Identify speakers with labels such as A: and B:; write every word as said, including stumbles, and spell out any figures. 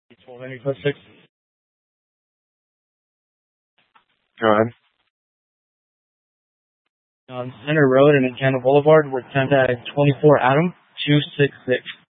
A: twelve ninety plus six.
B: Go ahead.
A: On Center Road and Encana Boulevard, we're ten at twenty-four Adam two six six.